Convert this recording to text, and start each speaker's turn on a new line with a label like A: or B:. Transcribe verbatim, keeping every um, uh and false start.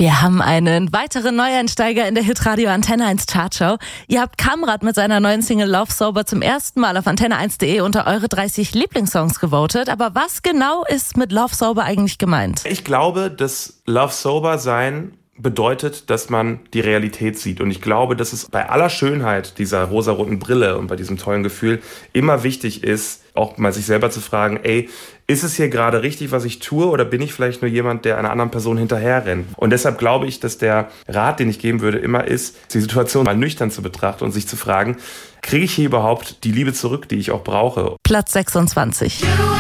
A: Wir haben einen weiteren Neueinsteiger in der Hitradio Antenne eins Chartshow. Ihr habt Kamrat mit seiner neuen Single Love Sober zum ersten Mal auf antenne eins punkt de unter eure dreißig Lieblingssongs gewotet. Aber was genau ist mit Love Sober eigentlich gemeint?
B: Ich glaube, dass Love Sober sein bedeutet, dass man die Realität sieht. Und ich glaube, dass es bei aller Schönheit dieser rosaroten Brille und bei diesem tollen Gefühl immer wichtig ist, auch mal sich selber zu fragen, ey, ist es hier gerade richtig, was ich tue, oder bin ich vielleicht nur jemand, der einer anderen Person hinterherrennt? Und deshalb glaube ich, dass der Rat, den ich geben würde, immer ist, die Situation mal nüchtern zu betrachten und sich zu fragen, kriege ich hier überhaupt die Liebe zurück, die ich auch brauche?
A: Platz sechsundzwanzig.